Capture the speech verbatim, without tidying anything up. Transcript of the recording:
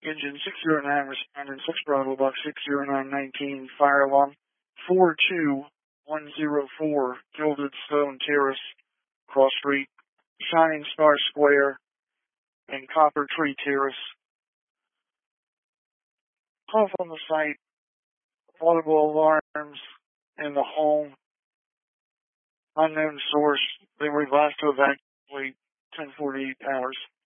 Engine six zero nine responding six Bravo Box six zero nine nineteen. Fire alarm four two one zero four. Gilded Stone Terrace, Cross Street, Shining Star Square, and Copper Tree Terrace. Call from the site. Audible alarms in the home. Unknown source. They were advised to evacuate ten forty-eight hours.